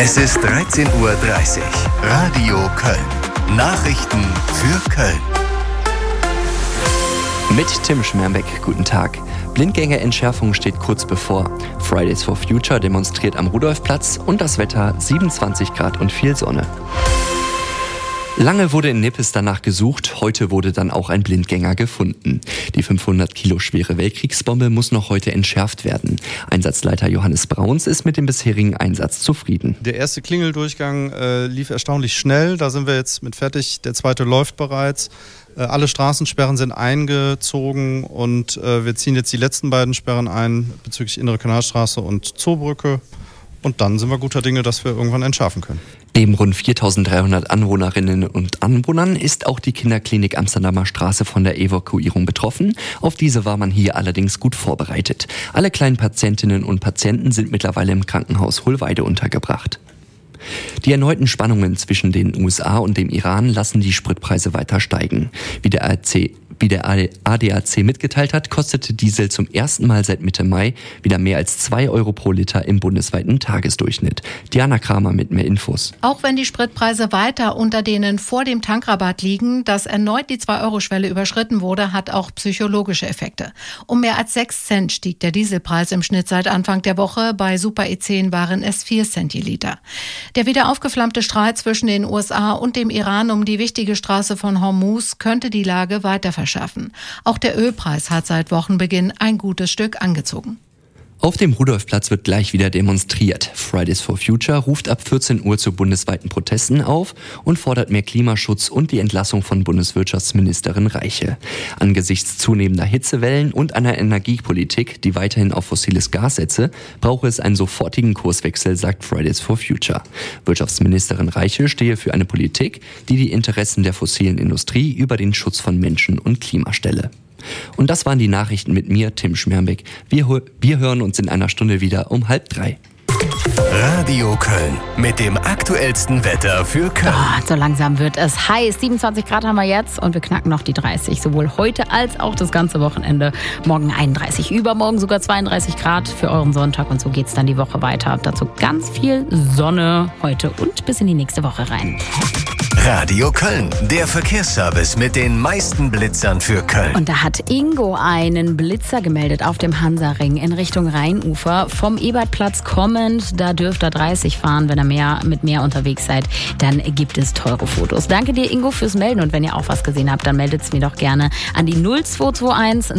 Es ist 13:30 Uhr. Radio Köln. Nachrichten für Köln. Mit Tim Schmerbeck, guten Tag. Blindgängerentschärfung steht kurz bevor. Fridays for Future demonstriert am Rudolfplatz und das Wetter 27 Grad und viel Sonne. Lange wurde in Nippes danach gesucht, heute wurde dann auch ein Blindgänger gefunden. Die 500 Kilo schwere Weltkriegsbombe muss noch heute entschärft werden. Einsatzleiter Johannes Brauns ist mit dem bisherigen Einsatz zufrieden. Der erste Klingeldurchgang lief erstaunlich schnell, da sind wir jetzt mit fertig, der zweite läuft bereits. Alle Straßensperren sind eingezogen und wir ziehen jetzt die letzten beiden Sperren ein bezüglich Innere Kanalstraße und Zoobrücke. Und dann sind wir guter Dinge, dass wir irgendwann entschärfen können. Neben rund 4.300 Anwohnerinnen und Anwohnern ist auch die Kinderklinik Amsterdamer Straße von der Evakuierung betroffen. Auf diese war man hier allerdings gut vorbereitet. Alle kleinen Patientinnen und Patienten sind mittlerweile im Krankenhaus Hohlweide untergebracht. Die erneuten Spannungen zwischen den USA und dem Iran lassen die Spritpreise weiter steigen. Wie der ADAC mitgeteilt hat, kostete Diesel zum ersten Mal seit Mitte Mai wieder mehr als 2 Euro pro Liter im bundesweiten Tagesdurchschnitt. Diana Kramer mit mehr Infos. Auch wenn die Spritpreise weiter unter denen vor dem Tankrabatt liegen, dass erneut die 2-Euro-Schwelle überschritten wurde, hat auch psychologische Effekte. Um mehr als 6 Cent stieg der Dieselpreis im Schnitt seit Anfang der Woche. Bei Super E10 waren es 4 Cent je Liter. Der wieder aufgeflammte Streit zwischen den USA und dem Iran um die wichtige Straße von Hormuz könnte die Lage weiter verschärfen. Auch der Ölpreis hat seit Wochenbeginn ein gutes Stück angezogen. Auf dem Rudolfplatz wird gleich wieder demonstriert. Fridays for Future ruft ab 14 Uhr zu bundesweiten Protesten auf und fordert mehr Klimaschutz und die Entlassung von Bundeswirtschaftsministerin Reiche. Angesichts zunehmender Hitzewellen und einer Energiepolitik, die weiterhin auf fossiles Gas setze, brauche es einen sofortigen Kurswechsel, sagt Fridays for Future. Wirtschaftsministerin Reiche stehe für eine Politik, die die Interessen der fossilen Industrie über den Schutz von Menschen und Klima stelle. Und das waren die Nachrichten mit mir, Tim Schmerbeck. Wir hören uns in einer Stunde wieder um 2:30. Radio Köln mit dem aktuellsten Wetter für Köln. So langsam wird es heiß. 27 Grad haben wir jetzt und wir knacken noch die 30. Sowohl heute als auch das ganze Wochenende. Morgen 31, übermorgen sogar 32 Grad für euren Sonntag. Und so geht's dann die Woche weiter. Dazu ganz viel Sonne heute und bis in die nächste Woche rein. Radio Köln, der Verkehrsservice mit den meisten Blitzern für Köln. Und da hat Ingo einen Blitzer gemeldet auf dem Hansaring in Richtung Rheinufer. Vom Ebertplatz kommend, da dürft ihr 30 fahren. Wenn ihr mit mehr unterwegs seid, dann gibt es teure Fotos. Danke dir, Ingo, fürs Melden. Und wenn ihr auch was gesehen habt, dann meldet es mir doch gerne an die 0221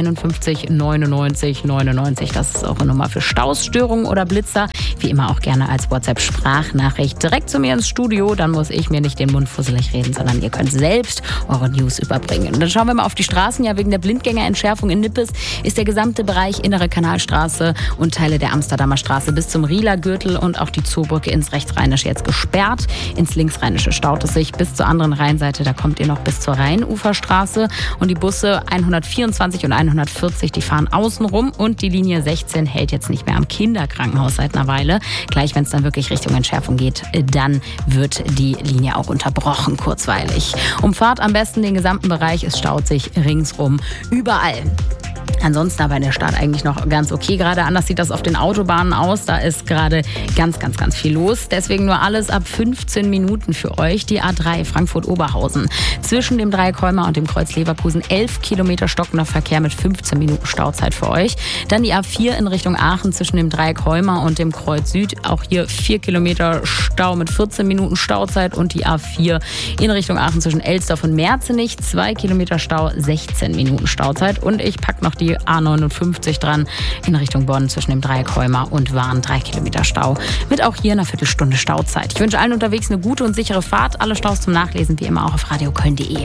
951 99 99. Das ist eure Nummer für Staus, Störungen oder Blitzer. Wie immer auch gerne als WhatsApp-Sprachnachricht direkt zu mir ins Studio. Dann muss ich mir nicht den Mund fusselig reden, sondern ihr könnt selbst eure News überbringen. Und dann schauen wir mal auf die Straßen. Ja, wegen der Blindgängerentschärfung in Nippes ist der gesamte Bereich Innere Kanalstraße und Teile der Amsterdamer Straße bis zum Rieler Gürtel und auch die Zoobrücke ins Rechtsrheinische jetzt gesperrt. Ins Linksrheinische staut es sich bis zur anderen Rheinseite. Da kommt ihr noch bis zur Rheinuferstraße. Und die Busse 124 und 140, die fahren außen rum. Und die Linie 16 hält jetzt nicht mehr am Kinderkrankenhaus seit einer Weile. Gleich, wenn es dann wirklich Richtung Entschärfung geht, dann wird die Linie auch unterbrochen kurzweilig. Umfahrt am besten den gesamten Bereich, es staut sich ringsrum überall. Ansonsten aber in der Stadt eigentlich noch ganz okay. Gerade anders sieht das auf den Autobahnen aus. Da ist gerade ganz viel los. Deswegen nur alles ab 15 Minuten für euch. Die A3 Frankfurt-Oberhausen. Zwischen dem Dreieck-Heuma und dem Kreuz Leverkusen 11 Kilometer stockender Verkehr mit 15 Minuten Stauzeit für euch. Dann die A4 in Richtung Aachen zwischen dem Dreieck-Heuma und dem Kreuz Süd. Auch hier 4 Kilometer Stau mit 14 Minuten Stauzeit. Und die A4 in Richtung Aachen zwischen Elsdorf und Merzenich. 2 Kilometer Stau, 16 Minuten Stauzeit. Und ich packe noch die A59 dran in Richtung Bonn zwischen dem Dreieck-Heuma und Wahn 3 Kilometer Stau mit auch hier einer Viertelstunde Stauzeit. Ich wünsche allen unterwegs eine gute und sichere Fahrt. Alle Staus zum Nachlesen wie immer auch auf radioköln.de.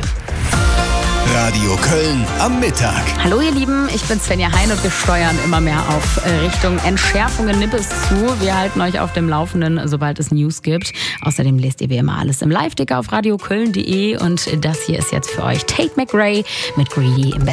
Radio Köln am Mittag. Hallo ihr Lieben, ich bin Svenja Hein und wir steuern immer mehr auf Richtung Entschärfung in Nippes zu. Wir halten euch auf dem Laufenden, sobald es News gibt. Außerdem lest ihr wie immer alles im Live-Ticker auf radioköln.de und das hier ist jetzt für euch Tate McRae mit Greedy im Best.